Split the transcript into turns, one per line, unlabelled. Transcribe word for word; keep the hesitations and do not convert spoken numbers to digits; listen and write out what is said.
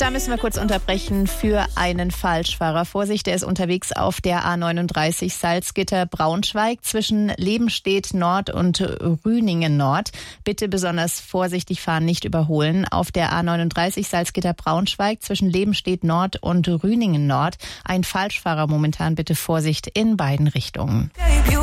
Da müssen wir kurz unterbrechen für einen Falschfahrer. Vorsicht, der ist unterwegs auf der A neununddreißig Salzgitter-Braunschweig zwischen Lebenstedt Nord und Rüningen Nord. Bitte besonders vorsichtig fahren, nicht überholen. Auf der A neununddreißig Salzgitter-Braunschweig zwischen Lebenstedt Nord und Rüningen Nord. Ein Falschfahrer momentan, bitte Vorsicht in beiden Richtungen.